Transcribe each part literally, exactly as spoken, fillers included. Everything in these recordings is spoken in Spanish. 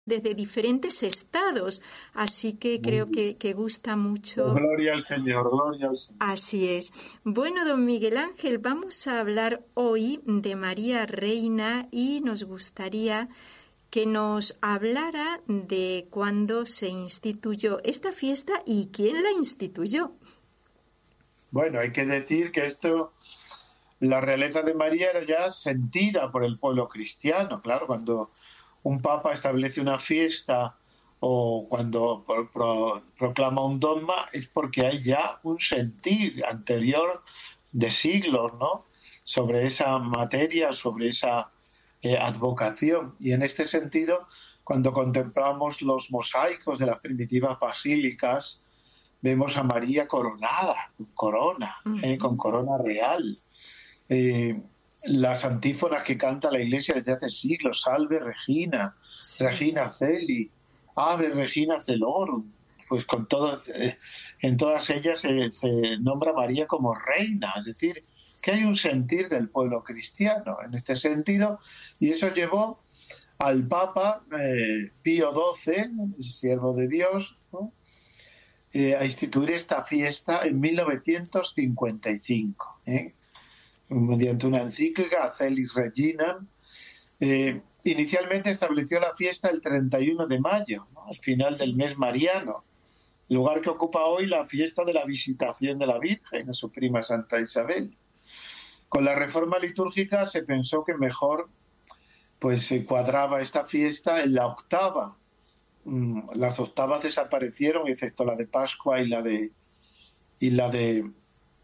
desde diferentes estados, así que creo que, que gusta mucho. Gloria al Señor, gloria al Señor. Así es. Bueno, don Miguel Ángel, vamos a hablar hoy de María Reina y nos gustaría que nos hablara de cuándo se instituyó esta fiesta y quién la instituyó. Bueno, hay que decir que esto, la realeza de María era ya sentida por el pueblo cristiano, claro, cuando un papa establece una fiesta o cuando pro, pro, proclama un dogma es porque hay ya un sentir anterior de siglos, ¿no?, sobre esa materia, sobre esa eh, advocación. Y en este sentido, cuando contemplamos los mosaicos de las primitivas basílicas, vemos a María coronada, con corona, eh, con corona real. Eh, las antífonas que canta la Iglesia desde hace siglos, Salve Regina, sí. Regina Celi, Ave Regina Celorum, pues con todas, eh, en todas ellas se, se nombra a María como reina, es decir, que hay un sentir del pueblo cristiano en este sentido, y eso llevó al Papa eh, Pío doce, siervo de Dios, ¿no?, eh, a instituir esta fiesta en mil novecientos cincuenta y cinco, ¿eh? mediante una encíclica, Celis Regina. Eh, inicialmente estableció la fiesta el treinta y uno de mayo, ¿no?, al final del mes mariano, lugar que ocupa hoy la fiesta de la Visitación de la Virgen a su prima Santa Isabel. Con la reforma litúrgica se pensó que mejor pues se cuadraba esta fiesta en la octava. Mm, las octavas desaparecieron, excepto la de Pascua y la de, y la de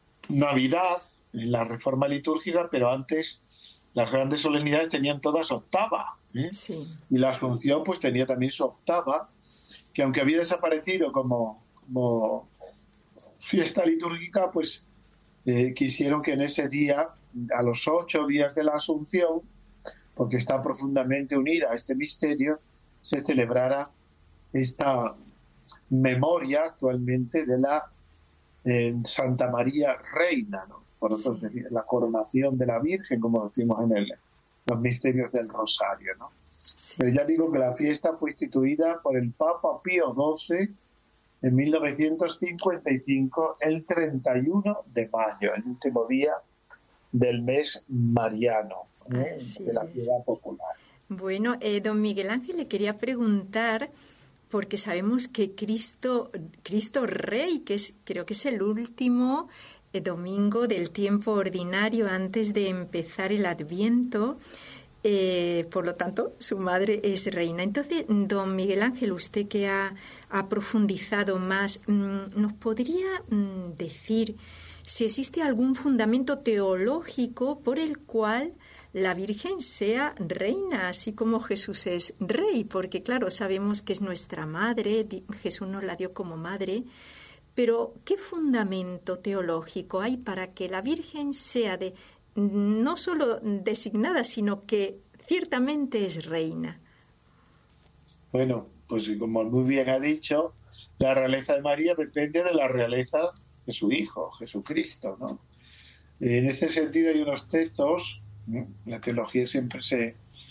Navidad, en la reforma litúrgica, pero antes las grandes solemnidades tenían todas octava, ¿eh? Sí. Y la Asunción pues tenía también su octava, que aunque había desaparecido como, como fiesta litúrgica, pues eh, quisieron que en ese día, a los ocho días de la Asunción, porque está profundamente unida a este misterio, se celebrara esta memoria actualmente de la eh, Santa María Reina, ¿no?, por otros sí. La coronación de la Virgen, como decimos en el, los misterios del Rosario, ¿no? Sí. Pero ya digo que la fiesta fue instituida por el Papa Pío doce en mil novecientos cincuenta y cinco, el treinta y uno de mayo, el último día del mes mariano, ¿eh? De la piedad popular. Bueno, eh, don Miguel Ángel, le quería preguntar, porque sabemos que Cristo, Cristo Rey, que es, creo que es el último eh, domingo del tiempo ordinario antes de empezar el Adviento, eh, por lo tanto, su madre es reina. Entonces, don Miguel Ángel, usted que ha, ha profundizado más, ¿nos podría decir si existe algún fundamento teológico por el cual la Virgen sea reina, así como Jesús es rey? Porque claro, sabemos que es nuestra madre, Jesús nos la dio como madre, pero ¿qué fundamento teológico hay para que la Virgen sea de no solo designada, sino que ciertamente es reina? Bueno, pues como muy bien ha dicho, la realeza de María depende de la realeza de su Hijo, Jesucristo, ¿no? En ese sentido hay unos textos. La teología siempre se,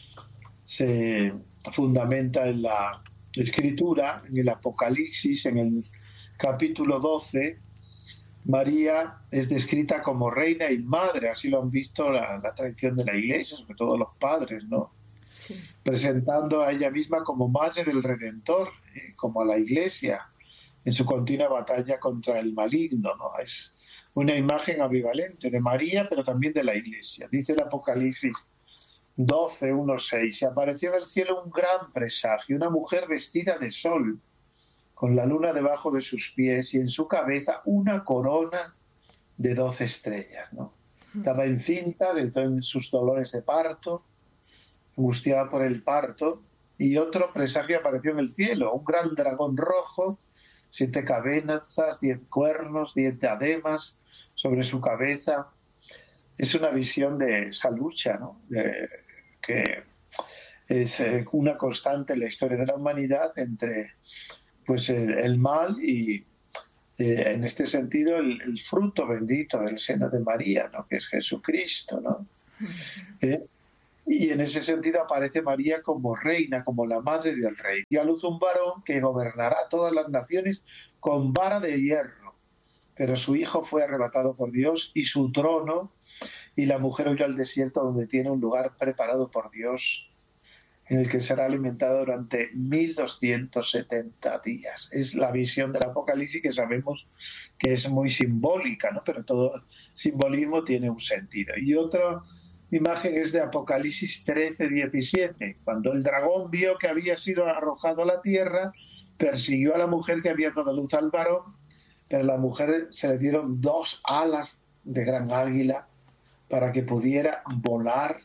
se fundamenta en la Escritura, en el Apocalipsis, en el capítulo doce. María es descrita como reina y madre, así lo han visto la, la tradición de la Iglesia, sobre todo los padres, ¿no? Sí. Presentando a ella misma como madre del Redentor, ¿eh? Como a la Iglesia, en su continua batalla contra el maligno, ¿no? Es una imagen ambivalente de María, pero también de la Iglesia. Dice el Apocalipsis doce, uno, seis, se apareció en el cielo un gran presagio, una mujer vestida de sol, con la luna debajo de sus pies y en su cabeza una corona de doce estrellas, ¿no? Estaba encinta, entró en sus dolores de parto, angustiada por el parto, y otro presagio apareció en el cielo, un gran dragón rojo, siete cabezas, diez cuernos, diez diademas sobre su cabeza. Es una visión de esa lucha, ¿no? De, que es eh, una constante en la historia de la humanidad entre pues el, el mal y eh, en este sentido el, el fruto bendito del seno de María, ¿no?, que es Jesucristo, ¿no? Eh, Y en ese sentido aparece María como reina, como la madre del rey. Dio a luz un varón que gobernará todas las naciones con vara de hierro. Pero su hijo fue arrebatado por Dios y su trono, y la mujer huyó al desierto donde tiene un lugar preparado por Dios, en el que será alimentada durante mil doscientos setenta días. Es la visión del Apocalipsis que sabemos que es muy simbólica, ¿no? Pero todo simbolismo tiene un sentido. Y otra imagen es de Apocalipsis trece, diecisiete, cuando el dragón vio que había sido arrojado a la tierra, persiguió a la mujer que había dado luz al varón, pero a la mujer se le dieron dos alas de gran águila para que pudiera volar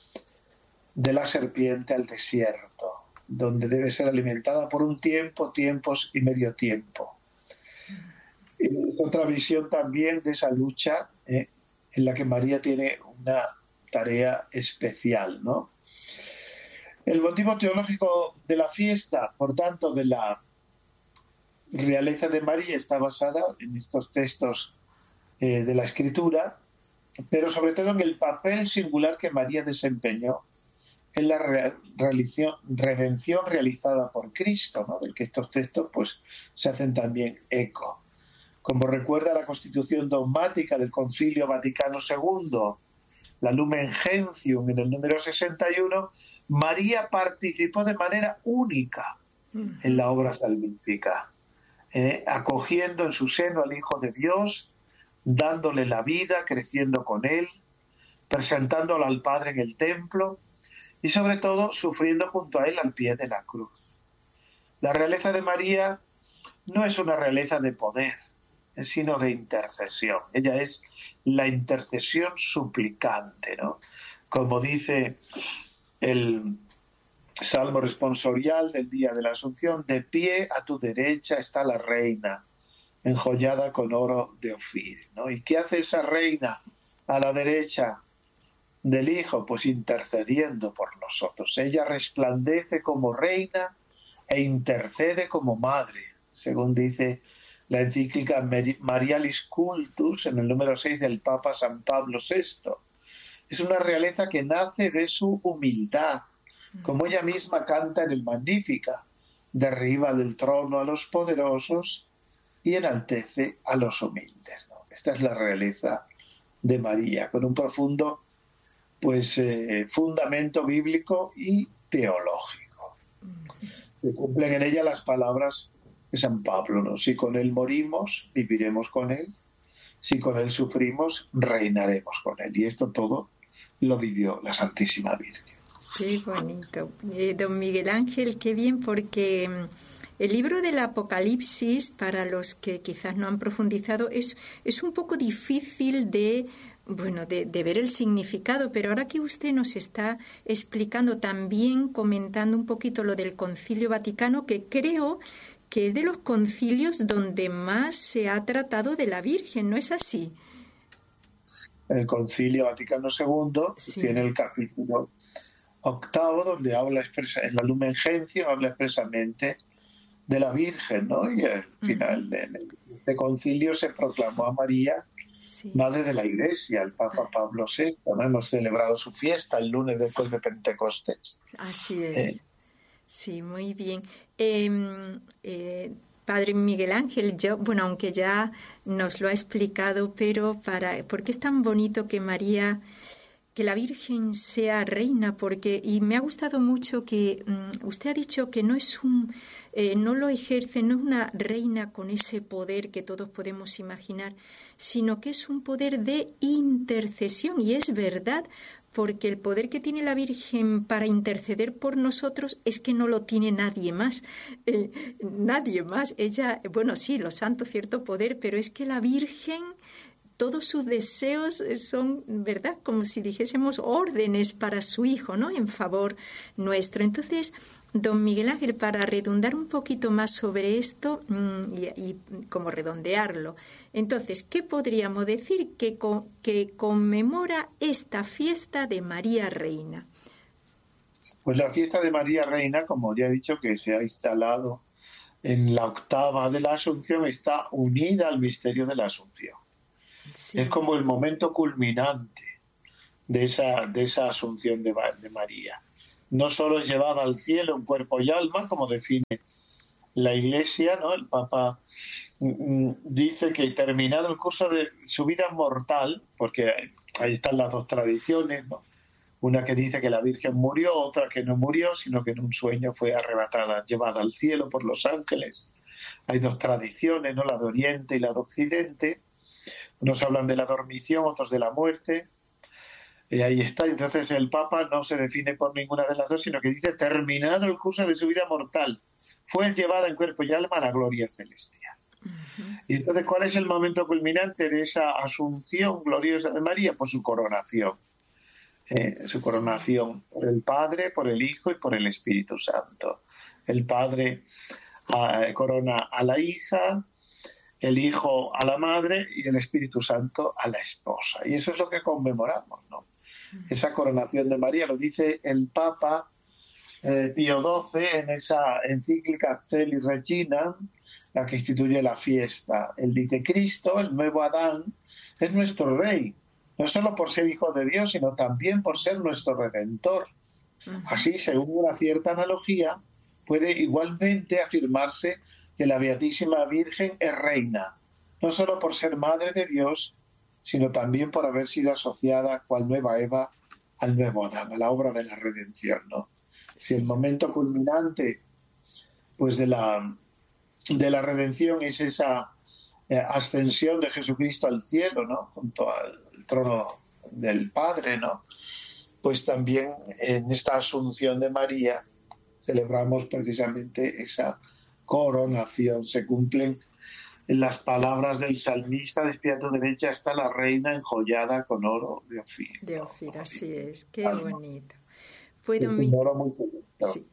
de la serpiente al desierto, donde debe ser alimentada por un tiempo, tiempos y medio tiempo. Y otra visión también de esa lucha eh, en la que María tiene una tarea especial, ¿no? El motivo teológico de la fiesta, por tanto, de la realeza de María está basada en estos textos eh, de la Escritura, pero sobre todo en el papel singular que María desempeñó en la re redención realizada por Cristo, ¿no? Del que estos textos pues, se hacen también eco. Como recuerda la Constitución dogmática del Concilio Vaticano segundo, la Lumen Gentium, en el número sesenta y uno, María participó de manera única en la obra salvífica, eh, acogiendo en su seno al Hijo de Dios, dándole la vida, creciendo con él, presentándolo al Padre en el templo, y sobre todo sufriendo junto a él al pie de la cruz. La realeza de María no es una realeza de poder, sino de intercesión. Ella es la intercesión suplicante, ¿no? Como dice el Salmo responsorial del día de la Asunción, de pie a tu derecha está la reina, enjollada con oro de Ofir, ¿no? ¿Y qué hace esa reina a la derecha del Hijo? Pues intercediendo por nosotros. Ella resplandece como reina e intercede como madre, según dice la encíclica Marialis Cultus en el número seis del Papa San Pablo sexto. Es una realeza que nace de su humildad, como ella misma canta en el Magnífica: derriba del trono a los poderosos y enaltece a los humildes, ¿no? Esta es la realeza de María, con un profundo pues eh, fundamento bíblico y teológico. Se cumplen en ella las palabras de San Pablo, ¿no? Si con él morimos, viviremos con él. Si con él sufrimos, reinaremos con él. Y esto todo lo vivió la Santísima Virgen. Qué bonito. Eh, don Miguel Ángel, qué bien, porque el libro del Apocalipsis, para los que quizás no han profundizado, es, es un poco difícil de... Bueno, de, de ver el significado, pero ahora que usted nos está explicando también, comentando un poquito lo del Concilio Vaticano, que creo que es de los concilios donde más se ha tratado de la Virgen, ¿no es así? El Concilio Vaticano segundo sí tiene el capítulo octavo, donde habla expresa, en la Lumen Gentium habla expresamente de la Virgen, ¿no? Y al final uh-huh. en este concilio se proclamó a María sí. Madre de la Iglesia, el Papa Pablo sexto, ¿no? Hemos celebrado su fiesta el lunes después de Pentecostés. Así es. Eh, sí, muy bien. Eh, eh, Padre Miguel Ángel, yo, bueno, aunque ya nos lo ha explicado, pero para, ¿por qué es tan bonito que María, que la Virgen sea reina? Porque, y me ha gustado mucho que um, usted ha dicho que no es un, eh, no lo ejerce, no es una reina con ese poder que todos podemos imaginar, sino que es un poder de intercesión. Y es verdad, porque el poder que tiene la Virgen para interceder por nosotros es que no lo tiene nadie más. Eh, nadie más. Ella, bueno, sí, los santos, cierto poder, pero es que la Virgen, todos sus deseos son, ¿verdad?, como si dijésemos órdenes para su Hijo, ¿no?, en favor nuestro. Entonces, don Miguel Ángel, para redundar un poquito más sobre esto y, y como redondearlo, entonces, ¿qué podríamos decir que, con, que conmemora esta fiesta de María Reina? Pues la fiesta de María Reina, como ya he dicho, que se ha instalado en la octava de la Asunción, está unida al misterio de la Asunción. Sí. Es como el momento culminante de esa, de esa asunción de, de María. No solo es llevada al cielo en cuerpo y alma, como define la Iglesia, ¿no? El Papa mm, dice que terminado el curso de su vida mortal, porque ahí están las dos tradiciones, ¿no? Una que dice que la Virgen murió, otra que no murió, sino que en un sueño fue arrebatada, llevada al cielo por los ángeles. Hay dos tradiciones, ¿no? La de Oriente y la de Occidente. Unos hablan de la dormición, otros de la muerte. Y ahí está. Entonces el Papa no se define por ninguna de las dos, sino que dice, terminado el curso de su vida mortal, fue llevada en cuerpo y alma a la gloria celestial. Uh-huh. Y entonces, ¿cuál es el momento culminante de esa asunción gloriosa de María? Pues su coronación. Eh, su coronación por el Padre, por el Hijo y por el Espíritu Santo. El Padre uh, corona a la hija, el Hijo a la madre y el Espíritu Santo a la esposa. Y eso es lo que conmemoramos, ¿no? Esa coronación de María, lo dice el Papa eh, Pío doce en esa encíclica Celis Regina, la que instituye la fiesta. Él dice, Cristo, el nuevo Adán, es nuestro Rey, no solo por ser hijo de Dios, sino también por ser nuestro Redentor. Uh-huh. Así, según una cierta analogía, puede igualmente afirmarse que la Beatísima Virgen es reina, no solo por ser madre de Dios, sino también por haber sido asociada, cual nueva Eva, al nuevo Adán, a la obra de la redención, ¿no? Si el momento culminante, pues, de la, de la redención es esa eh, ascensión de Jesucristo al cielo, ¿no? Junto al trono del Padre, ¿no? Pues también en esta asunción de María celebramos precisamente esa coronación. Se cumplen las palabras del salmista, despierta a tu derecha está la reina enjollada con oro de Ofir. De Ofir, así es, qué Alma. bonito. Fue es don un Mi... oro muy bonito. Sí.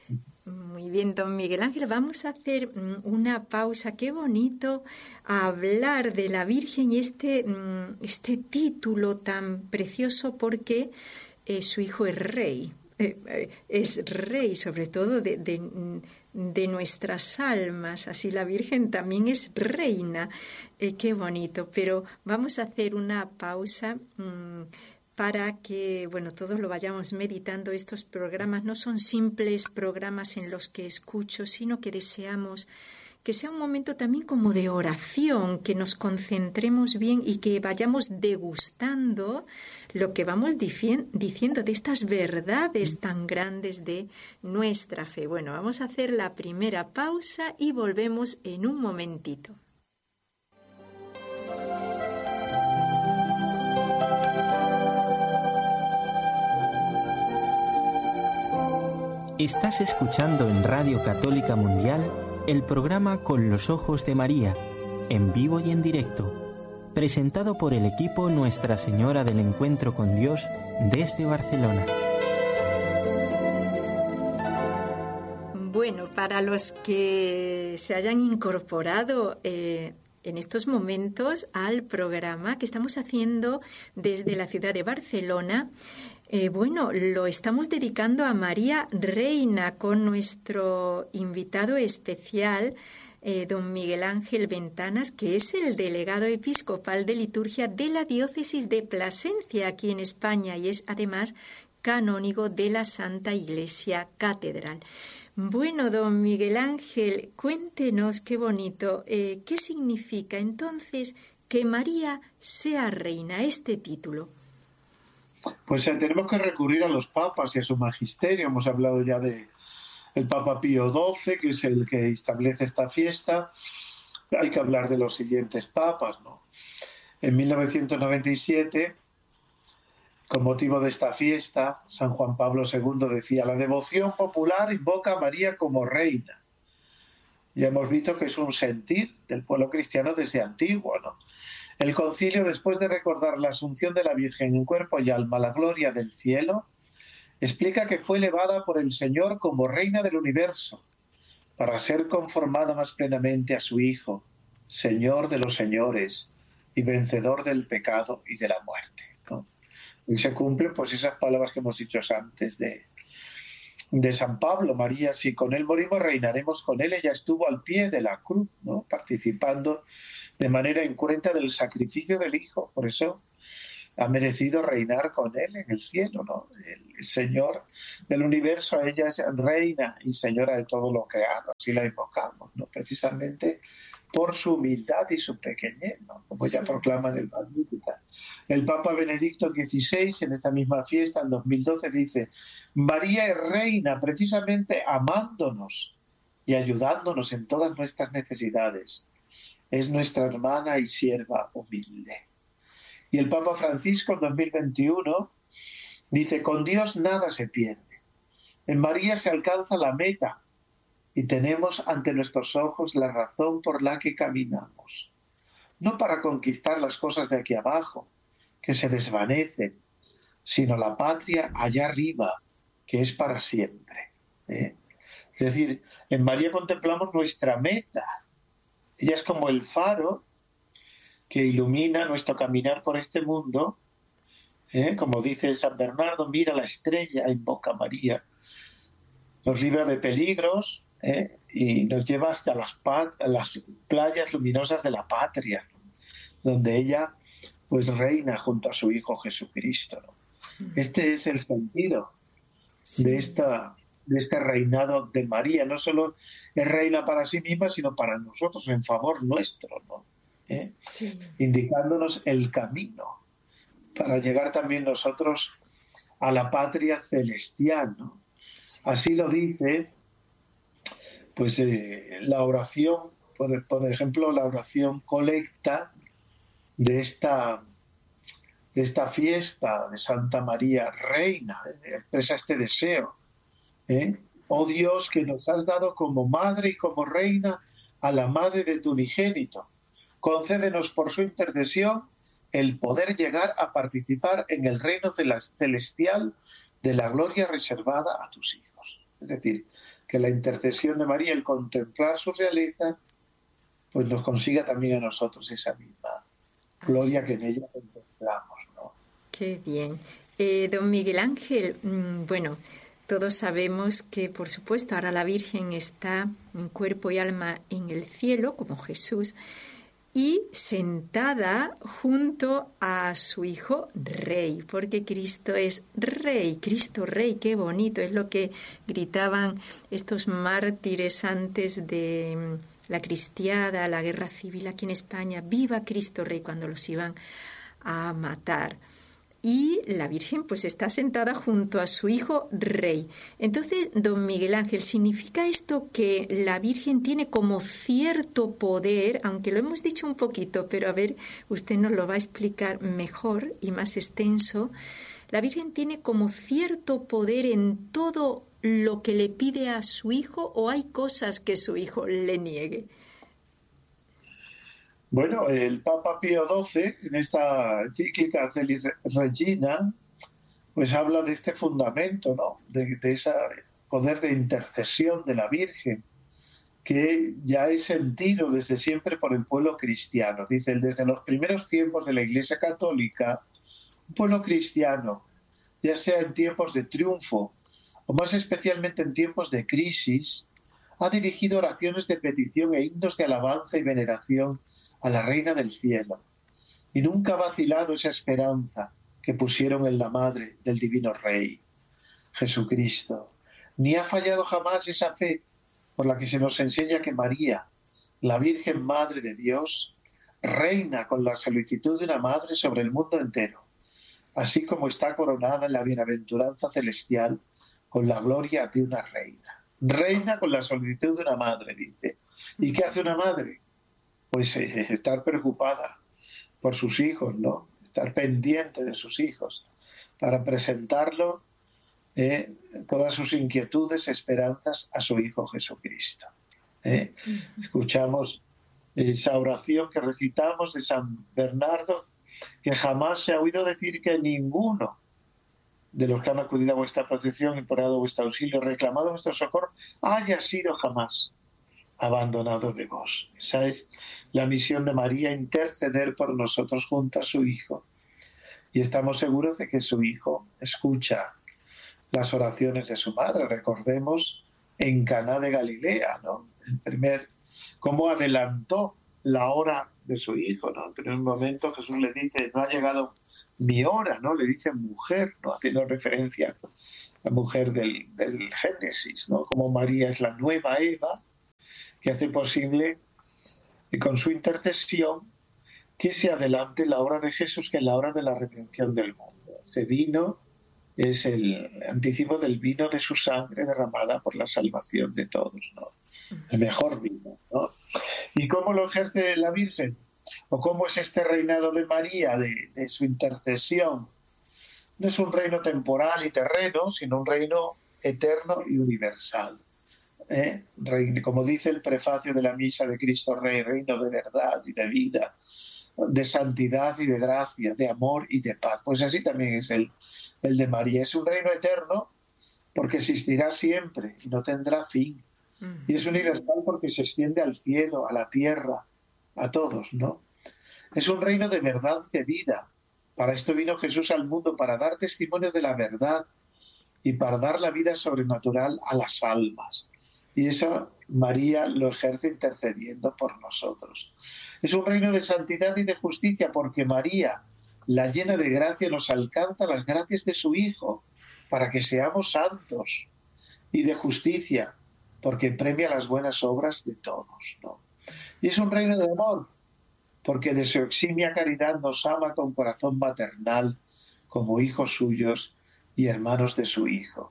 Muy bien, don Miguel Ángel, vamos a hacer una pausa. Qué bonito hablar de la Virgen y este, este título tan precioso porque eh, su hijo es rey. Eh, es rey sobre todo de, de, de nuestras almas, así la Virgen también es reina. Eh, qué bonito, pero vamos a hacer una pausa mmm, para que, bueno, todos lo vayamos meditando. Estos programas no son simples programas en los que escucho, sino que deseamos que sea un momento también como de oración, que nos concentremos bien y que vayamos degustando lo que vamos dici- diciendo de estas verdades tan grandes de nuestra fe. Bueno, vamos a hacer la primera pausa y volvemos en un momentito. Estás escuchando en Radio Católica Mundial el programa Con los Ojos de María, en vivo y en directo, presentado por el equipo Nuestra Señora del Encuentro con Dios desde Barcelona. Bueno, para los que se hayan incorporado eh, en estos momentos al programa que estamos haciendo desde la ciudad de Barcelona, Eh, bueno, lo estamos dedicando a María Reina con nuestro invitado especial, eh, don Miguel Ángel Ventanas, que es el delegado episcopal de liturgia de la diócesis de Plasencia aquí en España y es además canónigo de la Santa Iglesia Catedral. Bueno, don Miguel Ángel, cuéntenos qué bonito, eh, ¿qué significa entonces que María sea reina, este título? Pues eh, tenemos que recurrir a los papas y a su magisterio. Hemos hablado ya de el Papa Pío doce, que es el que establece esta fiesta. Hay que hablar de los siguientes papas, ¿no? En mil novecientos noventa y siete, con motivo de esta fiesta, San Juan Pablo segundo decía: la devoción popular invoca a María como reina. Ya hemos visto que es un sentir del pueblo cristiano desde antiguo, ¿no? El concilio, después de recordar la asunción de la Virgen en cuerpo y alma a la gloria del cielo, explica que fue elevada por el Señor como reina del universo, para ser conformada más plenamente a su Hijo, Señor de los señores y vencedor del pecado y de la muerte, ¿no? Y se cumplen pues esas palabras que hemos dicho antes de, de San Pablo: María, si con él morimos, reinaremos con él. Ella estuvo al pie de la cruz, ¿no? Participando de manera incruenta del sacrificio del Hijo. Por eso ha merecido reinar con él en el cielo, ¿no? El, el Señor del universo, ella es reina y señora de todo lo creado, así la invocamos, ¿no? Precisamente por su humildad y su pequeñez, ¿no? Como ella sí. proclama en el Magníficat. El Papa Benedicto dieciséis, en esta misma fiesta, en dos mil doce, dice: María es reina precisamente amándonos y ayudándonos en todas nuestras necesidades. Es nuestra hermana y sierva humilde. Y el Papa Francisco en dos mil veintiuno dice: con Dios nada se pierde. En María se alcanza la meta y tenemos ante nuestros ojos la razón por la que caminamos. No para conquistar las cosas de aquí abajo, que se desvanecen, sino la patria allá arriba, que es para siempre. ¿eh? Es decir, en María contemplamos nuestra meta. Ella es como el faro que ilumina nuestro caminar por este mundo. ¿eh? Como dice San Bernardo, mira la estrella, invoca a María. Nos libra de peligros, ¿eh? y nos lleva hasta las, pa- las playas luminosas de la patria, donde ella pues reina junto a su Hijo Jesucristo. ¿no? Este es el sentido sí. de, esta, de este reinado de María. No solo es reina para sí misma, sino para nosotros, en favor nuestro, ¿no? ¿Eh? Sí. indicándonos el camino para llegar también nosotros a la patria celestial, ¿no? Sí. Así lo dice pues eh, la oración, por, por ejemplo, la oración colecta de esta, de esta fiesta de Santa María Reina, eh, expresa este deseo. ¿eh? Oh Dios, que nos has dado como madre y como reina a la madre de tu unigénito, concédenos por su intercesión el poder llegar a participar en el reino celestial de la gloria reservada a tus hijos. Es decir, que la intercesión de María, el contemplar su realeza, pues nos consiga también a nosotros esa misma gloria que en ella contemplamos, ¿no? Qué bien. Eh, don Miguel Ángel, mmm, bueno, todos sabemos que, por supuesto, ahora la Virgen está en cuerpo y alma en el cielo, como Jesús, y sentada junto a su Hijo Rey, porque Cristo es Rey, Cristo Rey, qué bonito, es lo que gritaban estos mártires antes de la cristiada, la guerra civil aquí en España, ¡viva Cristo Rey!, cuando los iban a matar. Y la Virgen pues está sentada junto a su Hijo Rey. Entonces, don Miguel Ángel, ¿significa esto que la Virgen tiene como cierto poder, aunque lo hemos dicho un poquito, pero a ver, usted nos lo va a explicar mejor y más extenso? La Virgen tiene como cierto poder en todo lo que le pide a su Hijo, ¿o hay cosas que su Hijo le niegue? Bueno, el Papa Pío doce, en esta encíclica Caelis Regina, pues habla de este fundamento, ¿no? De, de ese poder de intercesión de la Virgen, que ya es sentido desde siempre por el pueblo cristiano. Dice, desde los primeros tiempos de la Iglesia Católica, un pueblo cristiano, ya sea en tiempos de triunfo o más especialmente en tiempos de crisis, ha dirigido oraciones de petición e himnos de alabanza y veneración a la Reina del Cielo, y nunca ha vacilado esa esperanza que pusieron en la madre del Divino Rey, Jesucristo, ni ha fallado jamás esa fe por la que se nos enseña que María, la Virgen Madre de Dios, reina con la solicitud de una madre sobre el mundo entero, así como está coronada en la bienaventuranza celestial con la gloria de una reina. Reina con la solicitud de una madre, dice. ¿Y qué hace una madre? Pues eh, estar preocupada por sus hijos, ¿no? Estar pendiente de sus hijos, para presentarlo eh, todas sus inquietudes, esperanzas a su Hijo Jesucristo. ¿eh? Escuchamos esa oración que recitamos de San Bernardo, que jamás se ha oído decir que ninguno de los que han acudido a vuestra protección, implorado vuestro auxilio, reclamado vuestro socorro, haya sido jamás abandonado de vos. Esa es la misión de María, interceder por nosotros junto a su Hijo. Y estamos seguros de que su Hijo escucha las oraciones de su madre. Recordemos en Caná de Galilea, ¿no? El primer, cómo adelantó la hora de su hijo, ¿no? Pero en un momento Jesús le dice, no ha llegado mi hora, ¿no? Le dice mujer, ¿no? Haciendo referencia a la mujer del, del Génesis, ¿no? Como María es la nueva Eva, que hace posible que con su intercesión que se adelante la hora de Jesús, que es la hora de la redención del mundo. Este vino es el anticipo del vino de su sangre derramada por la salvación de todos, ¿no? El mejor vino, ¿no? ¿Y cómo lo ejerce la Virgen? ¿O cómo es este reinado de María, de, de su intercesión? No es un reino temporal y terreno, sino un reino eterno y universal. ¿Eh? Reino, como dice el prefacio de la Misa de Cristo Rey, reino de verdad y de vida, de santidad y de gracia, de amor y de paz. Pues así también es el, el de María. Es un reino eterno porque existirá siempre y no tendrá fin. Y es universal porque se extiende al cielo, a la tierra, a todos, ¿no? Es un reino de verdad y de vida. Para esto vino Jesús al mundo, para dar testimonio de la verdad y para dar la vida sobrenatural a las almas. Y eso María lo ejerce intercediendo por nosotros. Es un reino de santidad y de justicia porque María, la llena de gracia, nos alcanza las gracias de su Hijo para que seamos santos, y de justicia porque premia las buenas obras de todos, ¿no? Y es un reino de amor porque de su eximia caridad nos ama con corazón maternal como hijos suyos y hermanos de su Hijo.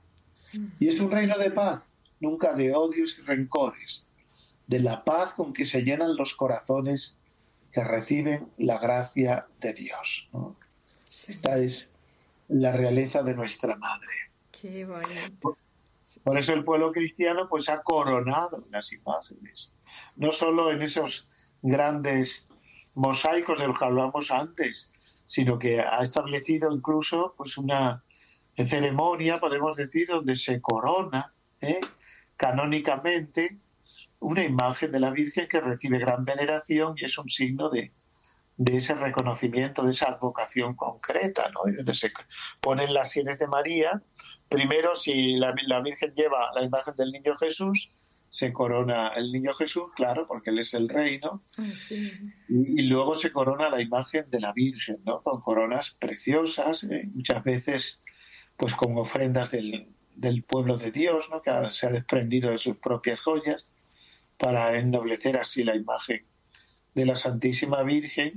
Y es un reino de paz, nunca de odios y rencores, de la paz con que se llenan los corazones que reciben la gracia de Dios, ¿no? Sí. Esta es la realeza de nuestra Madre. Qué bonito. Por eso el pueblo cristiano pues ha coronado las imágenes, no solo en esos grandes mosaicos de los que hablamos antes, sino que ha establecido incluso pues una ceremonia, podemos decir, donde se corona ¿eh? canónicamente una imagen de la Virgen que recibe gran veneración y es un signo de, de ese reconocimiento, de esa advocación concreta, ¿no? Y donde se ponen las sienes de María. Primero, si la, la Virgen lleva la imagen del niño Jesús, se corona el niño Jesús, claro, porque él es el rey, ¿no? Sí. Y, y luego se corona la imagen de la Virgen, ¿no? Con coronas preciosas, ¿eh? Muchas veces pues con ofrendas del, del pueblo de Dios, ¿no? Que ha, se ha desprendido de sus propias joyas para ennoblecer así la imagen de la Santísima Virgen,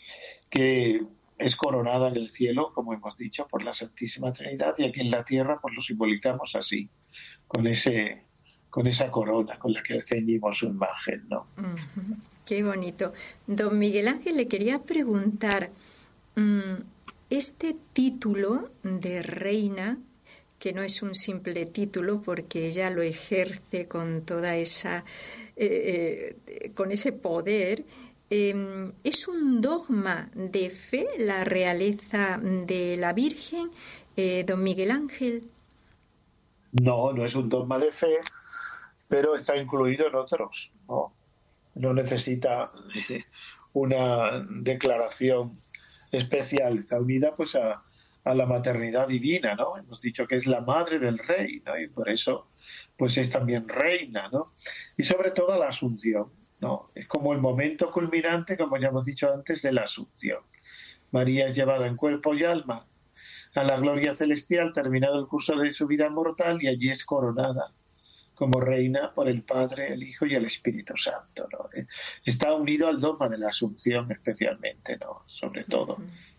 que es coronada en el cielo, como hemos dicho, por la Santísima Trinidad, y aquí en la tierra pues lo simbolizamos así, con ese con esa corona con la que ceñimos su imagen, ¿no? Uh-huh. Qué bonito. Don Miguel Ángel, le quería preguntar, um, este título de reina, que no es un simple título porque ella lo ejerce con toda esa, eh, eh, con ese poder, eh, ¿es un dogma de fe la realeza de la Virgen, eh, don Miguel Ángel? No, no es un dogma de fe, pero está incluido en otros, ¿no? No necesita una declaración especial, está unida pues a, a la maternidad divina, ¿no? Hemos dicho que es la madre del rey, ¿no? Y por eso pues es también reina, ¿no? Y sobre todo a la asunción, ¿no? Es como el momento culminante, como ya hemos dicho antes, de la asunción. María es llevada en cuerpo y alma a la gloria celestial, terminado el curso de su vida mortal, y allí es coronada como reina por el Padre, el Hijo y el Espíritu Santo, ¿no? Está unido al dogma de la Asunción especialmente, ¿no? Sobre todo.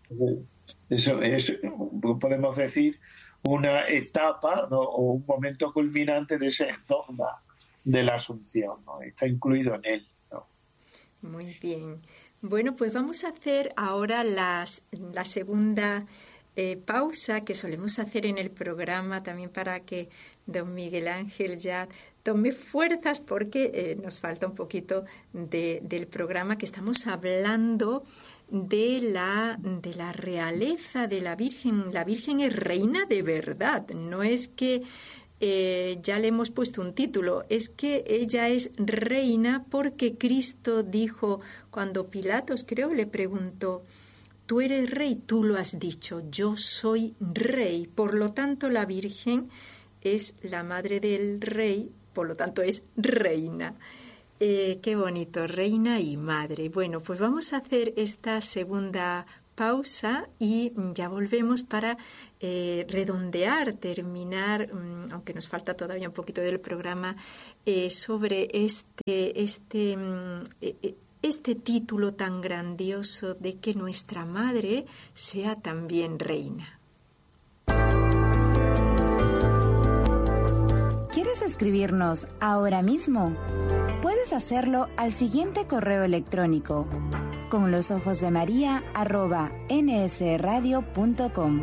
Eso es, podemos decir, una etapa, ¿no? O un momento culminante de ese dogma de la Asunción, ¿no? Está incluido en él, ¿no? Muy bien. Bueno, pues vamos a hacer ahora las, la segunda Eh, pausa que solemos hacer en el programa también para que don Miguel Ángel ya tome fuerzas porque eh, nos falta un poquito de, del programa, que estamos hablando de la, de la realeza de la Virgen. La Virgen es reina de verdad, no es que eh, ya le hemos puesto un título, es que ella es reina porque Cristo dijo, cuando Pilatos creo le preguntó, tú eres rey, tú lo has dicho, yo soy rey. Por lo tanto, la Virgen es la madre del rey, por lo tanto es reina. Eh, qué bonito, reina y madre. Bueno, pues vamos a hacer esta segunda pausa y ya volvemos para eh, redondear, terminar, um, aunque nos falta todavía un poquito del programa, eh, sobre este, este, um, este título tan grandioso de que nuestra madre sea también reina. ¿Quieres escribirnos ahora mismo? Puedes hacerlo al siguiente correo electrónico: con los ojos de María arroba nsradio punto com.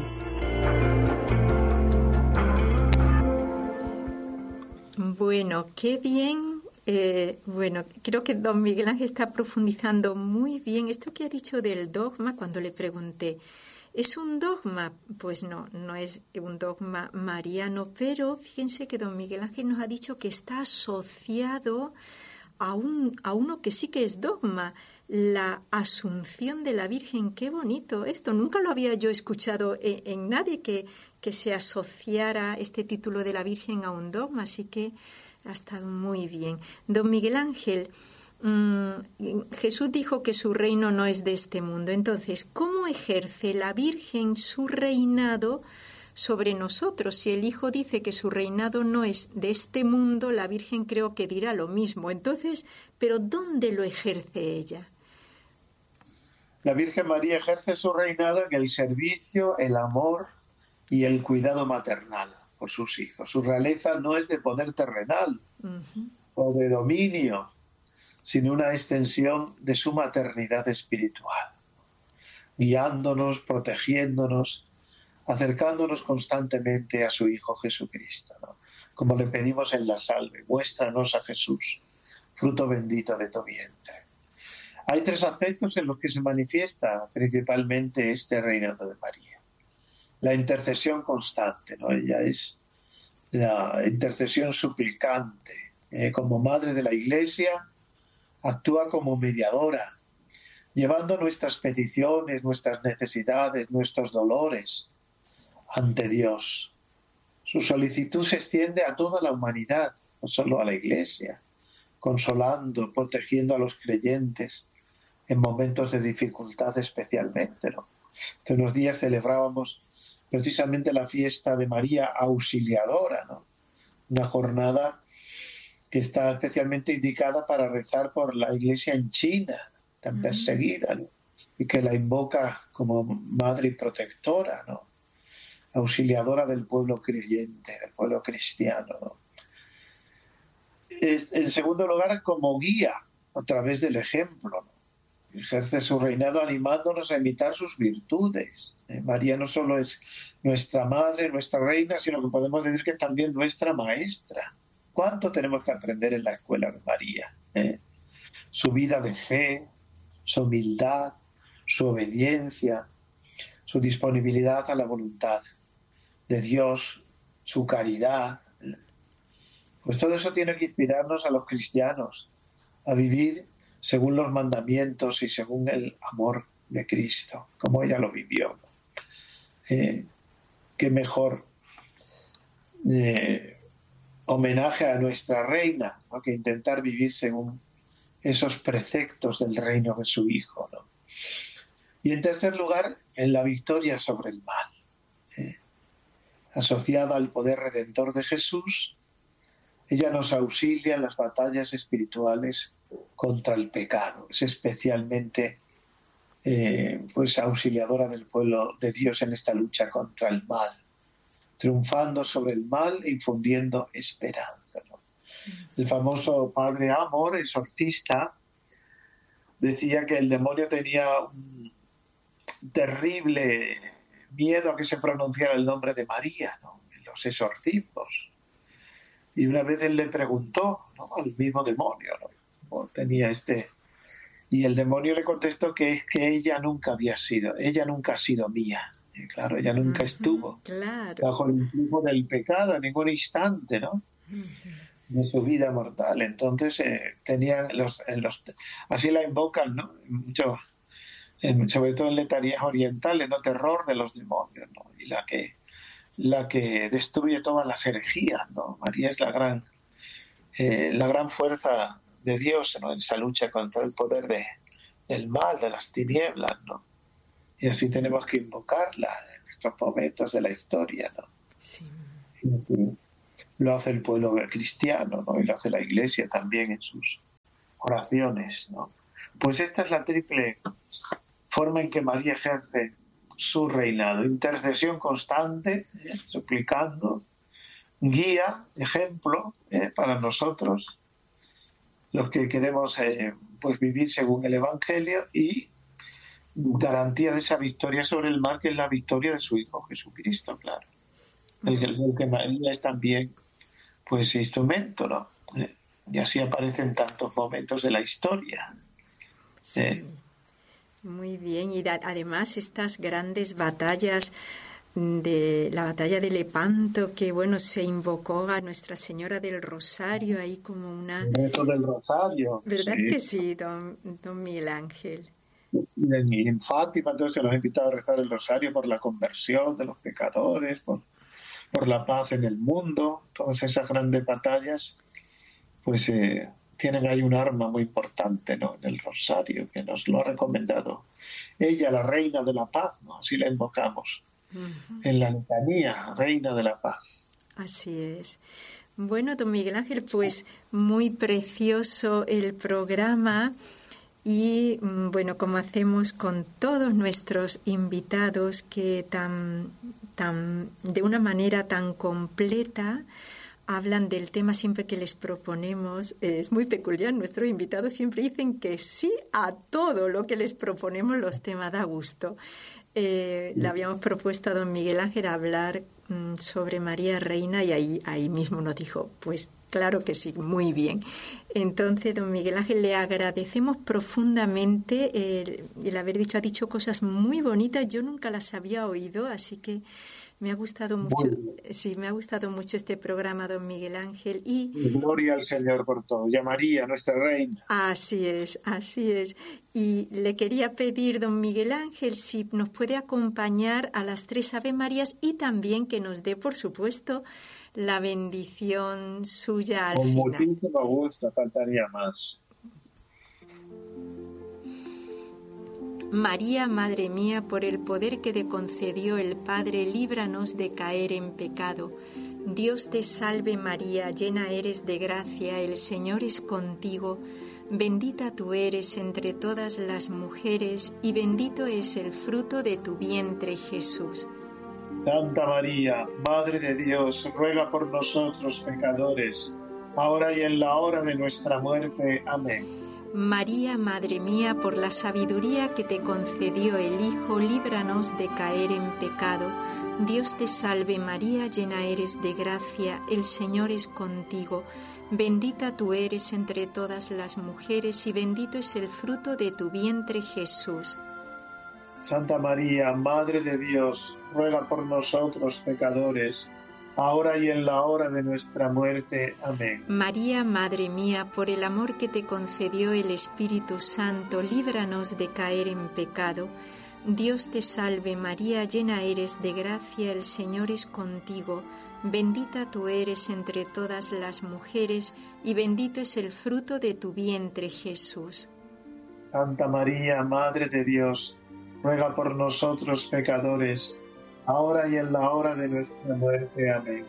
Bueno, qué bien. Eh, bueno, creo que don Miguel Ángel está profundizando muy bien esto que ha dicho del dogma. Cuando le pregunté, ¿es un dogma? Pues no, no es un dogma mariano, pero fíjense que don Miguel Ángel nos ha dicho que está asociado a, un, a uno que sí que es dogma, la Asunción de la Virgen. Qué bonito esto, nunca lo había yo escuchado en, en nadie que, que se asociara este título de la Virgen a un dogma, así que ha estado muy bien. Don Miguel Ángel, mmm, Jesús dijo que su reino no es de este mundo, entonces, ¿cómo ejerce la Virgen su reinado sobre nosotros? Si el Hijo dice que su reinado no es de este mundo, la Virgen creo que dirá lo mismo. Entonces, ¿pero dónde lo ejerce ella? La Virgen María ejerce su reinado en el servicio, el amor y el cuidado maternal por sus hijos. Su realeza no es de poder terrenal uh-huh. o de dominio, sino una extensión de su maternidad espiritual, guiándonos, protegiéndonos, acercándonos constantemente a su Hijo Jesucristo, ¿no? Como le pedimos en la salve: muéstranos a Jesús, fruto bendito de tu vientre. Hay tres aspectos en los que se manifiesta principalmente este reinado de María. La intercesión constante, ¿no? Ella es la intercesión suplicante. Eh, como madre de la Iglesia, actúa como mediadora, llevando nuestras peticiones, nuestras necesidades, nuestros dolores ante Dios. Su solicitud se extiende a toda la humanidad, no solo a la Iglesia, consolando, protegiendo a los creyentes en momentos de dificultad especialmente, ¿no? Hace unos días celebrábamos precisamente la fiesta de María Auxiliadora, ¿no? Una jornada que está especialmente indicada para rezar por la Iglesia en China, tan perseguida, ¿no? Y que la invoca como madre y protectora, ¿no? Auxiliadora del pueblo creyente, del pueblo cristiano, ¿no? Es, en segundo lugar, como guía a través del ejemplo, ¿no? Ejerce su reinado animándonos a imitar sus virtudes. Eh, María no solo es nuestra madre, nuestra reina, sino que podemos decir que también nuestra maestra. ¿Cuánto tenemos que aprender en la escuela de María? ¿Eh? Su vida de fe, su humildad, su obediencia, su disponibilidad a la voluntad de Dios, su caridad. Pues todo eso tiene que inspirarnos a los cristianos a vivir según los mandamientos y según el amor de Cristo, como ella lo vivió. Eh, qué mejor eh, homenaje a nuestra reina, ¿no?, que intentar vivir según esos preceptos del reino de su Hijo, ¿no? Y en tercer lugar, en la victoria sobre el mal, eh, asociada al poder redentor de Jesús. Ella nos auxilia en las batallas espirituales contra el pecado. Es especialmente eh, pues auxiliadora del pueblo de Dios en esta lucha contra el mal, triunfando sobre el mal e infundiendo esperanza, ¿no? El famoso padre Amor, exorcista, decía que el demonio tenía un terrible miedo a que se pronunciara el nombre de María, ¿no?, en los exorcismos. Y una vez él le preguntó, ¿no?, al mismo demonio, ¿no?, tenía este, y el demonio le contestó que es que ella nunca había sido, ella nunca ha sido mía. Y claro, ella nunca uh-huh, estuvo claro. bajo el influjo del pecado en ningún instante, ¿no?, uh-huh. de su vida mortal. Entonces eh, tenían los, los, así la invocan, ¿no?, mucho, en, sobre todo en letanías orientales, ¿no?, terror de los demonios, ¿no?, y la que la que destruye todas las herejías, ¿no? María es la gran eh, la gran fuerza de Dios, ¿no? En esa lucha contra el poder de, del mal, de las tinieblas, ¿no? Y así tenemos que invocarla en estos momentos de la historia, ¿no? Sí. Y lo hace el pueblo cristiano, ¿no? Y lo hace la Iglesia también en sus oraciones, ¿no? Pues esta es la triple forma en que María ejerce su reinado: intercesión constante, ¿eh? suplicando, guía, ejemplo, ¿eh? para nosotros, los que queremos eh, pues vivir según el Evangelio, y garantía de esa victoria sobre el mal, que es la victoria de su Hijo Jesucristo, claro. El, el que María es también, pues, instrumento, ¿no? Eh, y así aparecen tantos momentos de la historia. Sí. Eh, Muy bien, y da, además estas grandes batallas, de la batalla de Lepanto, que bueno, se invocó a Nuestra Señora del Rosario ahí como una... el rezo del Rosario. ¿Verdad Sí. que sí, don, don Miguel Ángel? Y en Fátima, entonces se nos ha invitado a rezar el Rosario por la conversión de los pecadores, por, por la paz en el mundo. Todas esas grandes batallas, pues eh, tienen ahí un arma muy importante, ¿no? En el Rosario, que nos lo ha recomendado ella, la Reina de la Paz, ¿no? Así la invocamos. Uh-huh. En la letanía, Reina de la Paz. Así es. Bueno, don Miguel Ángel, pues muy precioso el programa. Y bueno, como hacemos con todos nuestros invitados, que tan, tan, de una manera tan completa hablan del tema siempre que les proponemos. Es muy peculiar, nuestros invitados siempre dicen que sí a todo lo que les proponemos, los temas da gusto. Eh, le habíamos propuesto a don Miguel Ángel hablar mm, sobre María Reina, y ahí, ahí mismo nos dijo, pues claro que sí, muy bien. Entonces, don Miguel Ángel, le agradecemos profundamente el, el haber dicho, ha dicho cosas muy bonitas, yo nunca las había oído, así que me ha gustado mucho, sí, me ha gustado mucho este programa, don Miguel Ángel. Y gloria al Señor por todo, y a María, nuestra Reina. Así es, así es. Y le quería pedir, don Miguel Ángel, si nos puede acompañar a las tres Ave Marías, y también que nos dé, por supuesto, la bendición suya al Con final. Con muchísimo gusto, faltaría más. María, Madre mía, por el poder que te concedió el Padre, líbranos de caer en pecado. Dios te salve María, llena eres de gracia, el Señor es contigo. Bendita tú eres entre todas las mujeres, y bendito es el fruto de tu vientre, Jesús. Santa María, Madre de Dios, ruega por nosotros pecadores, ahora y en la hora de nuestra muerte. Amén. María, Madre mía, por la sabiduría que te concedió el Hijo, líbranos de caer en pecado. Dios te salve María, llena eres de gracia, el Señor es contigo. Bendita tú eres entre todas las mujeres, y bendito es el fruto de tu vientre, Jesús. Santa María, Madre de Dios, ruega por nosotros pecadores, ahora y en la hora de nuestra muerte. Amén. María, Madre mía, por el amor que te concedió el Espíritu Santo, líbranos de caer en pecado. Dios te salve María, llena eres de gracia, el Señor es contigo. Bendita tú eres entre todas las mujeres, y bendito es el fruto de tu vientre, Jesús. Santa María, Madre de Dios, ruega por nosotros pecadores, ahora y en la hora de nuestra muerte. Amén.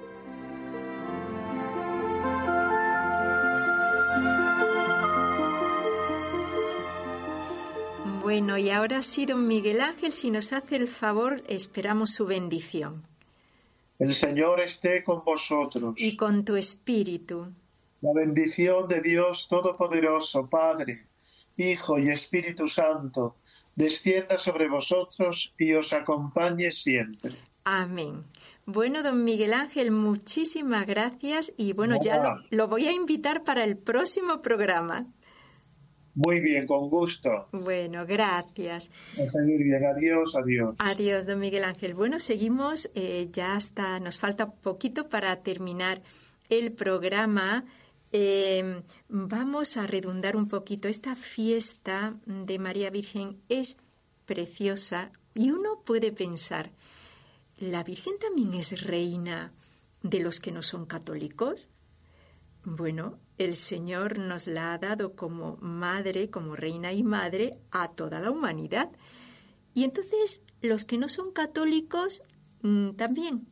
Bueno, y ahora sí, don Miguel Ángel, si nos hace el favor, esperamos su bendición. El Señor esté con vosotros. Y con tu espíritu. La bendición de Dios Todopoderoso, Padre, Hijo y Espíritu Santo, descienda sobre vosotros y os acompañe siempre. Amén. Bueno, don Miguel Ángel, muchísimas gracias, y bueno, Hola. ya lo, lo voy a invitar para el próximo programa. Muy bien, con gusto. Bueno, gracias. A seguir bien, adiós, adiós. Adiós, don Miguel Ángel. Bueno, seguimos, eh, ya hasta, nos falta poquito para terminar el programa. Eh, vamos a redundar un poquito. Esta fiesta de María Virgen es preciosa, y uno puede pensar, ¿la Virgen también es reina de los que no son católicos? Bueno, el Señor nos la ha dado como madre, como reina y madre a toda la humanidad. Y entonces los que no son católicos mmm, también,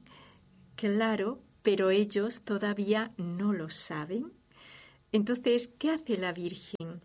claro, pero ellos todavía no lo saben. Entonces, ¿qué hace la Virgen?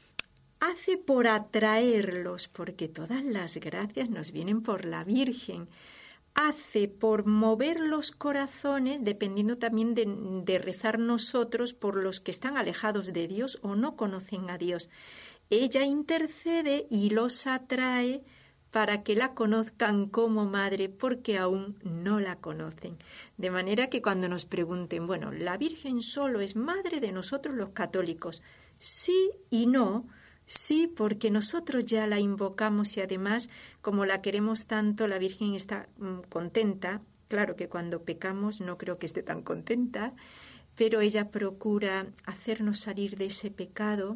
Hace por atraerlos, porque todas las gracias nos vienen por la Virgen. Hace por mover los corazones, dependiendo también de, de rezar nosotros por los que están alejados de Dios o no conocen a Dios. Ella intercede y los atrae para que la conozcan como madre, porque aún no la conocen. De manera que cuando nos pregunten, bueno, ¿la Virgen solo es madre de nosotros los católicos? Sí y no. Sí, porque nosotros ya la invocamos y además, como la queremos tanto, la Virgen está mm, contenta. Claro que cuando pecamos no creo que esté tan contenta, pero ella procura hacernos salir de ese pecado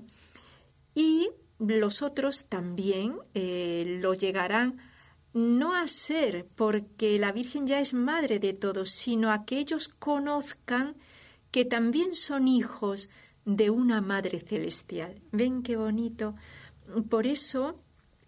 y los otros también eh, lo llegarán no a ser porque la Virgen ya es madre de todos, sino a que ellos conozcan que también son hijos de una Madre Celestial. ¿Ven qué bonito? Por eso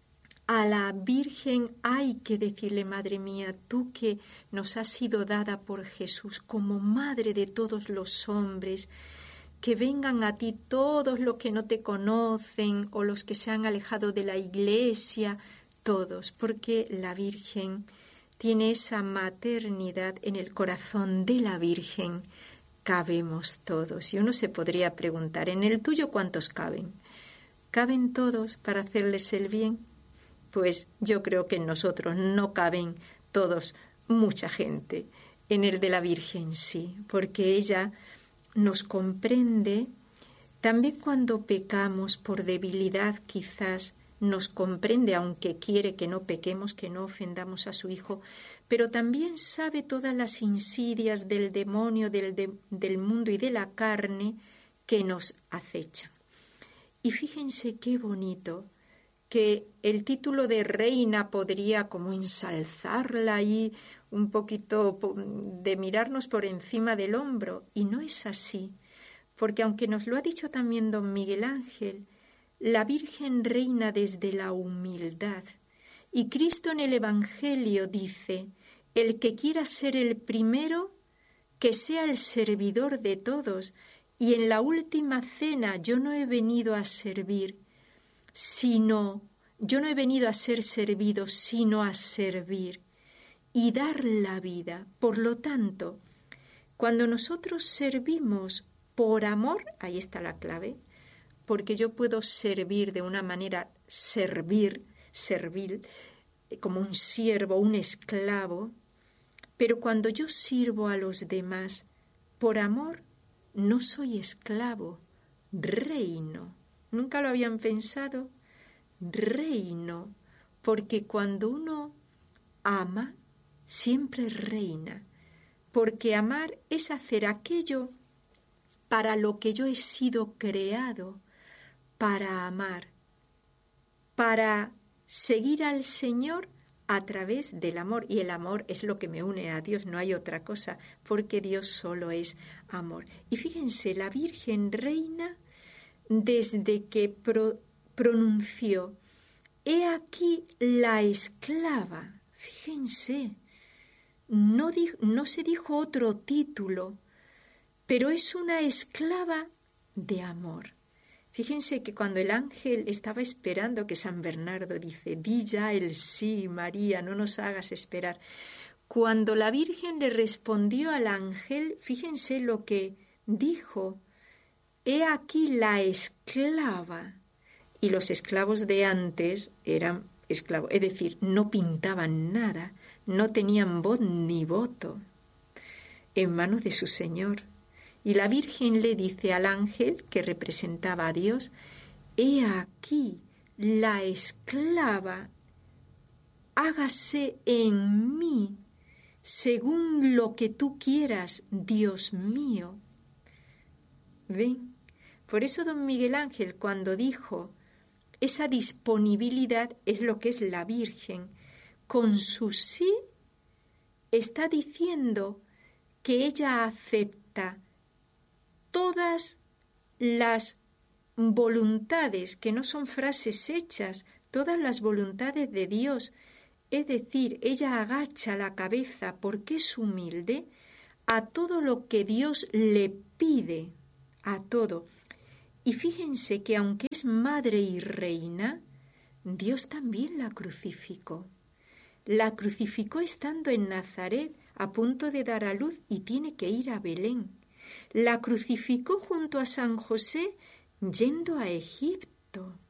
a la Virgen hay que decirle, Madre mía, tú que nos has sido dada por Jesús como Madre de todos los hombres, que vengan a ti todos los que no te conocen o los que se han alejado de la Iglesia, todos, porque la Virgen tiene esa maternidad en el corazón de la Virgen. Cabemos todos. Y uno se podría preguntar, ¿en el tuyo cuántos caben? ¿Caben todos para hacerles el bien? Pues yo creo que en nosotros no caben todos, mucha gente. En el de la Virgen sí, porque ella nos comprende. También cuando pecamos por debilidad quizás nos comprende, aunque quiere que no pequemos, que no ofendamos a su Hijo, pero también sabe todas las insidias del demonio, del, de, del mundo y de la carne que nos acechan. Y fíjense qué bonito que el título de reina podría como ensalzarla y un poquito de mirarnos por encima del hombro, y no es así, porque aunque nos lo ha dicho también don Miguel Ángel, la Virgen reina desde la humildad. Y Cristo en el Evangelio dice, el que quiera ser el primero, que sea el servidor de todos. Y en la última cena, yo no he venido a servir, sino, yo no he venido a ser servido, sino a servir y dar la vida. Por lo tanto, cuando nosotros servimos por amor, ahí está la clave, porque yo puedo servir de una manera, servir, servir, como un siervo, un esclavo, pero cuando yo sirvo a los demás por amor, no soy esclavo, reino. ¿Nunca lo habían pensado? Reino, porque cuando uno ama, siempre reina, porque amar es hacer aquello para lo que yo he sido creado, para amar, para seguir al Señor a través del amor. Y el amor es lo que me une a Dios, no hay otra cosa, porque Dios solo es amor. Y fíjense, la Virgen reina, desde que pro, pronunció, he aquí la esclava, fíjense, no, di, no se dijo otro título, pero es una esclava de amor. Fíjense que cuando el ángel estaba esperando que San Bernardo dice, di ya el sí, María, no nos hagas esperar. Cuando la Virgen le respondió al ángel, fíjense lo que dijo, he aquí la esclava. Y los esclavos de antes eran esclavos, es decir, no pintaban nada, no tenían voz ni voto en manos de su Señor. Y la Virgen le dice al ángel, que representaba a Dios, he aquí la esclava, hágase en mí según lo que tú quieras, Dios mío. ¿Ven? Por eso don Miguel Ángel, cuando dijo, esa disponibilidad es lo que es la Virgen, con su sí está diciendo que ella acepta todas las voluntades, que no son frases hechas, todas las voluntades de Dios. Es decir, ella agacha la cabeza porque es humilde a todo lo que Dios le pide, a todo. Y fíjense que aunque es madre y reina, Dios también la crucificó. La crucificó estando en Nazaret, a punto de dar a luz, y tiene que ir a Belén. La crucificó junto a San José, yendo a Egipto.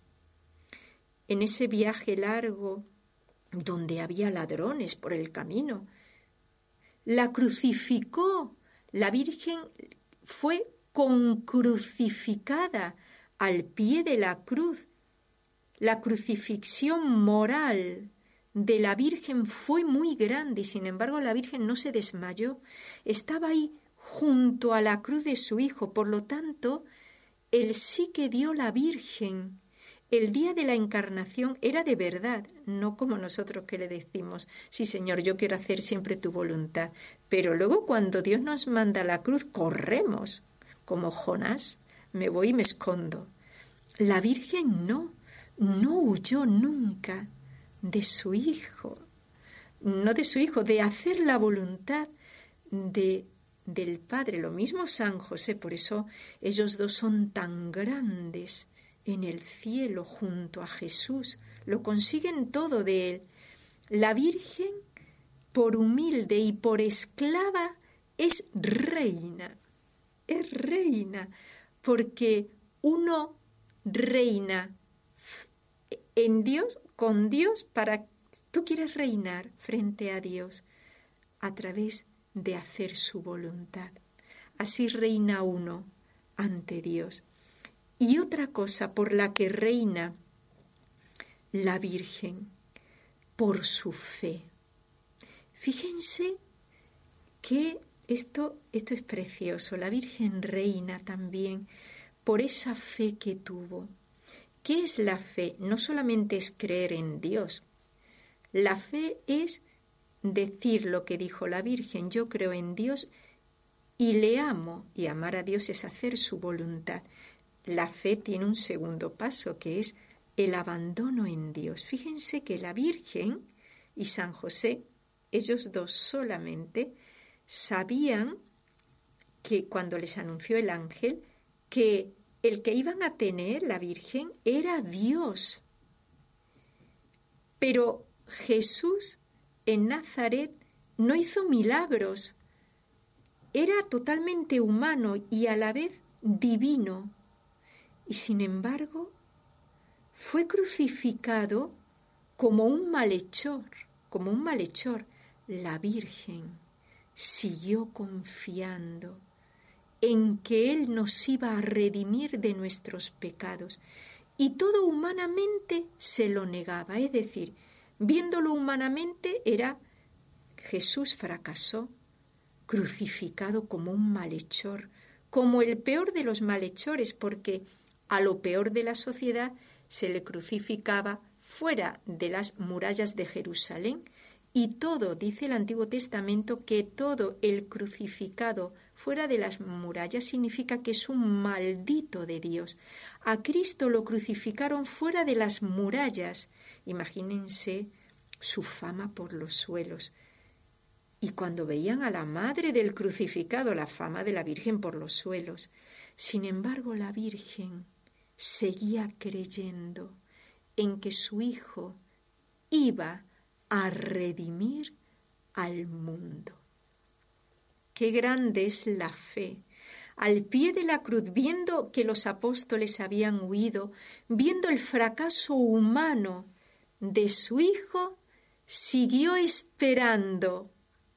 En ese viaje largo, donde había ladrones por el camino, la crucificó. La Virgen fue concrucificada al pie de la cruz. La crucifixión moral de la Virgen fue muy grande y sin embargo la Virgen no se desmayó. Estaba ahí junto a la cruz de su Hijo. Por lo tanto, el sí que dio la Virgen el día de la encarnación era de verdad, no como nosotros que le decimos, sí Señor, yo quiero hacer siempre tu voluntad. Pero luego cuando Dios nos manda a la cruz, corremos, como Jonás, me voy y me escondo. La Virgen no, no huyó nunca de su Hijo, no de su Hijo, de hacer la voluntad de, del Padre. Lo mismo San José, por eso ellos dos son tan grandes en el cielo junto a Jesús, lo consiguen todo de él. La Virgen, por humilde y por esclava, es reina, es reina, porque uno reina en Dios, con Dios, para tú quieres reinar frente a Dios a través de hacer su voluntad. Así reina uno ante Dios. Y otra cosa por la que reina la Virgen, por su fe. Fíjense que esto, esto es precioso. La Virgen reina también por esa fe que tuvo. ¿Qué es la fe? No solamente es creer en Dios. La fe es decir lo que dijo la Virgen: yo creo en Dios y le amo, y amar a Dios es hacer su voluntad. La fe tiene un segundo paso, que es el abandono en Dios. Fíjense que la Virgen y San José, ellos dos solamente, sabían que cuando les anunció el ángel, que el que iban a tener, la Virgen, era Dios. Pero Jesús en Nazaret no hizo milagros. Era totalmente humano y a la vez divino. Y sin embargo, fue crucificado como un malhechor, como un malhechor. La Virgen siguió confiando en que Él nos iba a redimir de nuestros pecados. Y todo humanamente se lo negaba. Es decir, viéndolo humanamente, era Jesús fracasó, crucificado como un malhechor, como el peor de los malhechores, porque a lo peor de la sociedad se le crucificaba fuera de las murallas de Jerusalén. Y todo, dice el Antiguo Testamento, que todo el crucificado fuera de las murallas significa que es un maldito de Dios. A Cristo lo crucificaron fuera de las murallas. Imagínense su fama por los suelos. Y cuando veían a la madre del crucificado, la fama de la Virgen por los suelos. Sin embargo, la Virgen seguía creyendo en que su Hijo iba a redimir al mundo. Qué grande es la fe. Al pie de la cruz, viendo que los apóstoles habían huido, viendo el fracaso humano de su Hijo, siguió esperando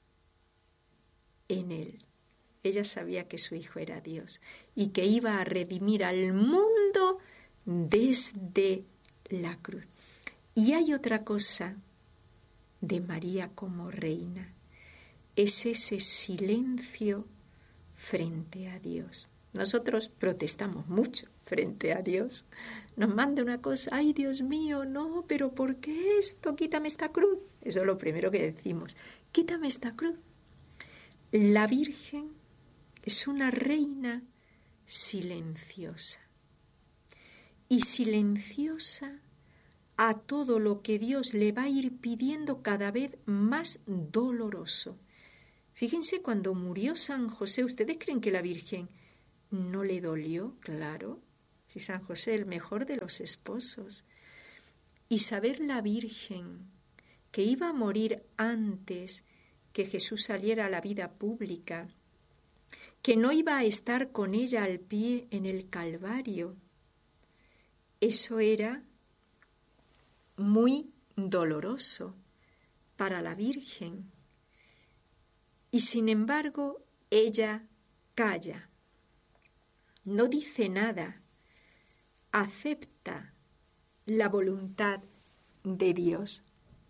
en él. Ella sabía que su Hijo era Dios y que iba a redimir al mundo desde la cruz. Y hay otra cosa de María como reina, es ese silencio frente a Dios. Nosotros protestamos mucho frente a Dios. Nos manda una cosa: ay, Dios mío, no, pero ¿por qué esto? Quítame esta cruz. Eso es lo primero que decimos: quítame esta cruz. La Virgen es una reina silenciosa. Y silenciosa a todo lo que Dios le va a ir pidiendo cada vez más doloroso. Fíjense, cuando murió San José, ¿ustedes creen que la Virgen no le dolió? Claro, si San José, el mejor de los esposos. Y saber la Virgen que iba a morir antes que Jesús saliera a la vida pública, que no iba a estar con ella al pie en el Calvario, eso era muy doloroso para la Virgen. Y sin embargo, ella calla, no dice nada, acepta la voluntad de Dios.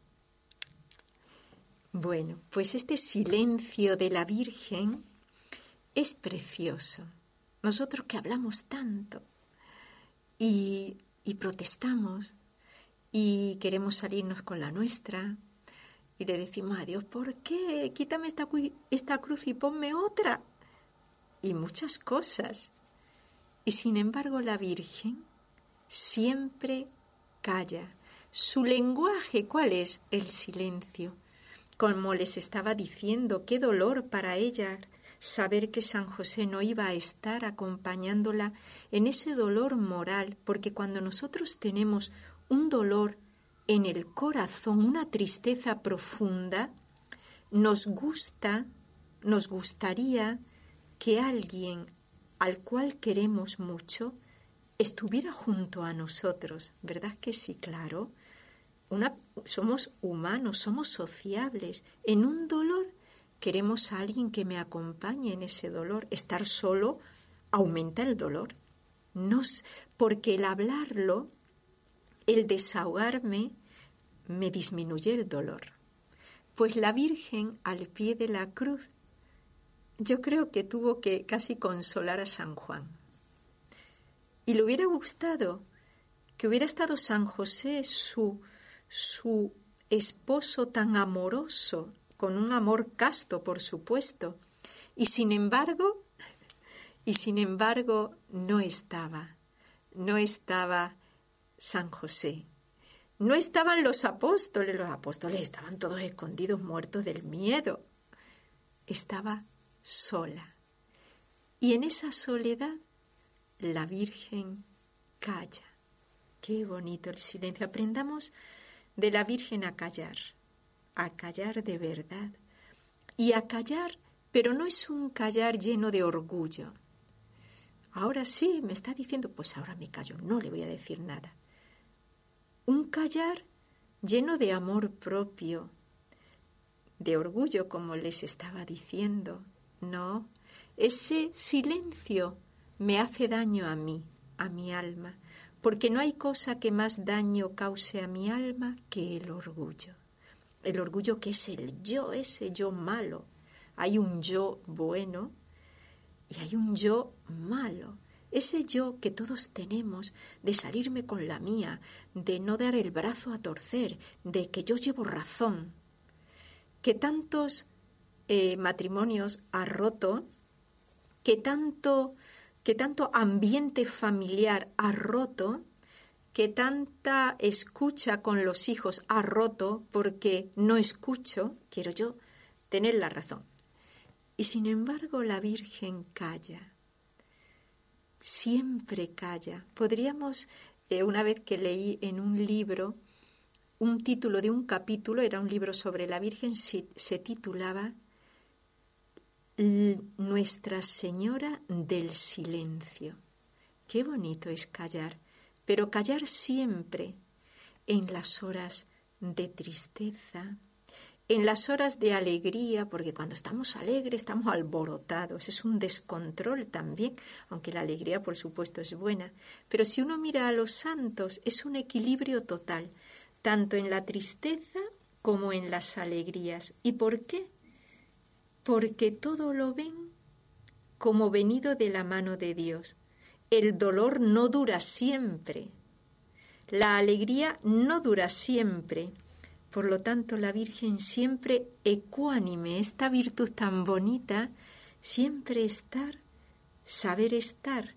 Bueno, pues este silencio de la Virgen es precioso. Nosotros que hablamos tanto y, y protestamos y queremos salirnos con la nuestra y le decimos a Dios, ¿por qué? Quítame esta, esta cruz y ponme otra. Y muchas cosas. Y sin embargo la Virgen siempre calla. Su lenguaje, ¿cuál es? El silencio. Como les estaba diciendo, qué dolor para ella saber que San José no iba a estar acompañándola en ese dolor moral, porque cuando nosotros tenemos un dolor en el corazón, una tristeza profunda, nos gusta, nos gustaría que alguien al cual queremos mucho estuviera junto a nosotros, ¿verdad que sí? Claro. Una, somos humanos, somos sociables. En un dolor queremos a alguien que me acompañe en ese dolor. Estar solo aumenta el dolor. Nos, porque el hablarlo, el desahogarme, me disminuye el dolor. Pues la Virgen al pie de la cruz, yo creo que tuvo que casi consolar a San Juan. Y le hubiera gustado que hubiera estado San José, su su esposo tan amoroso, con un amor casto, por supuesto, y sin embargo, y sin embargo no estaba, no estaba San José, no estaban los apóstoles, los apóstoles estaban todos escondidos, muertos del miedo, estaba sola, y en esa soledad la Virgen calla. Qué bonito el silencio. Aprendamos de la Virgen a callar, a callar de verdad. Y a callar, pero no es un callar lleno de orgullo. Ahora sí, me está diciendo, pues ahora me callo, no le voy a decir nada. Un callar lleno de amor propio, de orgullo, como les estaba diciendo. No, ese silencio me hace daño a mí, a mi alma, porque no hay cosa que más daño cause a mi alma que el orgullo. El orgullo que es el yo, ese yo malo. Hay un yo bueno y hay un yo malo. Ese yo que todos tenemos de salirme con la mía, de no dar el brazo a torcer, de que yo llevo razón, que tantos eh, matrimonios ha roto, que tanto... que tanto ambiente familiar ha roto, que tanta escucha con los hijos ha roto porque no escucho, quiero yo tener la razón. Y sin embargo la Virgen calla, siempre calla. Podríamos, eh, una vez que leí en un libro, un título de un capítulo, era un libro sobre la Virgen, se, se titulaba Nuestra Señora del Silencio. Qué bonito es callar, pero callar siempre en las horas de tristeza, en las horas de alegría, porque cuando estamos alegres estamos alborotados, es un descontrol también, aunque la alegría por supuesto es buena, pero si uno mira a los santos es un equilibrio total, tanto en la tristeza como en las alegrías. ¿Y por qué? Porque todo lo ven como venido de la mano de Dios. El dolor no dura siempre, la alegría no dura siempre. Por lo tanto, la Virgen siempre ecuánime, esta virtud tan bonita, siempre estar saber estar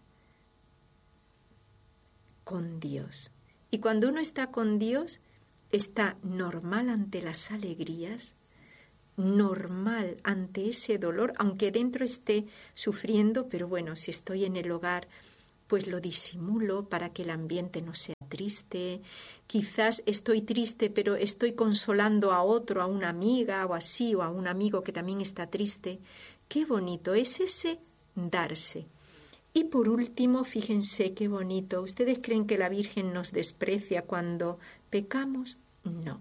con Dios. Y cuando uno está con Dios, está normal ante las alegrías, normal ante ese dolor, aunque dentro esté sufriendo, pero bueno, si estoy en el hogar, pues lo disimulo para que el ambiente no sea triste. Quizás estoy triste, pero estoy consolando a otro, a una amiga o así, o a un amigo que también está triste. Qué bonito es ese darse. Y por último, fíjense qué bonito. ¿Ustedes creen que la Virgen nos desprecia cuando pecamos? No.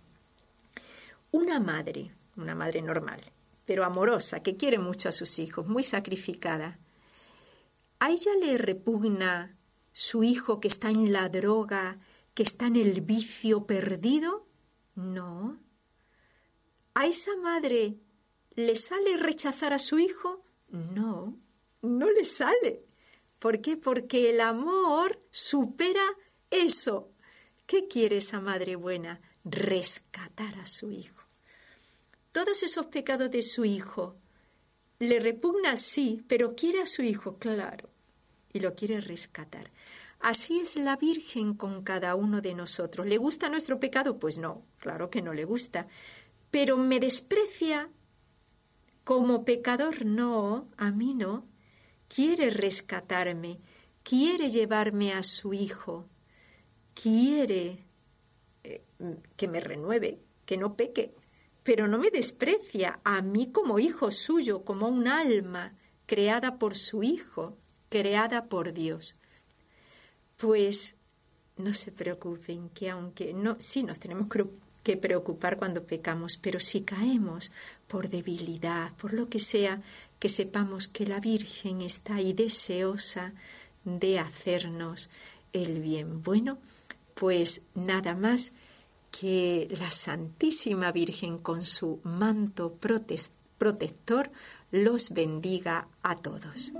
Una madre, una madre normal, pero amorosa, que quiere mucho a sus hijos, muy sacrificada, ¿a ella le repugna su hijo que está en la droga, que está en el vicio perdido? No. ¿A esa madre le sale rechazar a su hijo? No, no le sale. ¿Por qué? Porque el amor supera eso. ¿Qué quiere esa madre buena? Rescatar a su hijo. Todos esos pecados de su hijo le repugna, sí, pero quiere a su hijo, claro, y lo quiere rescatar. Así es la Virgen con cada uno de nosotros. ¿Le gusta nuestro pecado? Pues no, claro que no le gusta. Pero me desprecia como pecador, no, a mí no. Quiere rescatarme, quiere llevarme a su hijo, quiere eh, que me renueve, que no peque, pero no me desprecia a mí como hijo suyo, como un alma creada por su hijo, creada por Dios. Pues no se preocupen, que aunque no, sí nos tenemos que preocupar cuando pecamos, pero si caemos por debilidad, por lo que sea, que sepamos que la Virgen está ahí deseosa de hacernos el bien. Bueno, pues nada más, que la Santísima Virgen con su manto protector los bendiga a todos.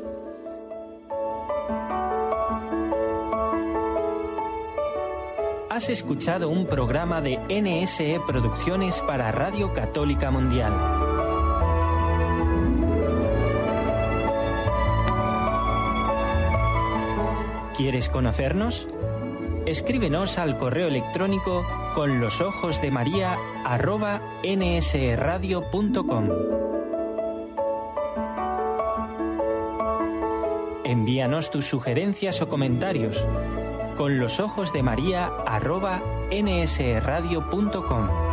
Has escuchado un programa de N S E Producciones para Radio Católica Mundial. ¿Quieres conocernos? Escríbenos al correo electrónico con los ojos de María arroba nsradio punto com. Envíanos tus sugerencias o comentarios con los ojos de María arroba nsradio punto com.